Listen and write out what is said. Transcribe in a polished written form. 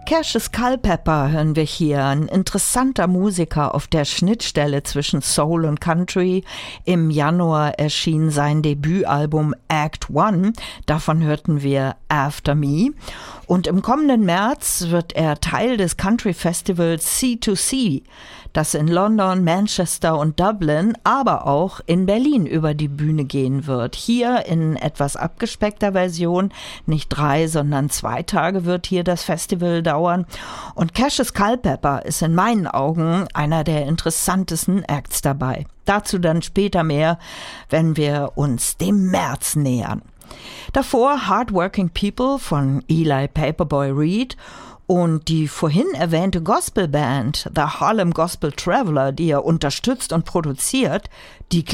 Cassius Culpepper hören wir hier, ein interessanter Musiker auf der Schnittstelle zwischen Soul und Country. Im Januar erschien sein Debütalbum Act One, davon hörten wir After Me. Und im kommenden März wird er Teil des Country Festivals C2C, das in London, Manchester und Dublin, aber auch in Berlin über die Bühne gehen wird. Hier in etwas abgespeckter Version, nicht 3, sondern 2 Tage wird hier das Festival dauern. Und Cassius Culpepper ist in meinen Augen einer der interessantesten Acts dabei. Dazu dann später mehr, wenn wir uns dem März nähern. Davor Hardworking People von Eli Paperboy Reed und die vorhin erwähnte Gospelband The Harlem Gospel Traveler, die er unterstützt und produziert, die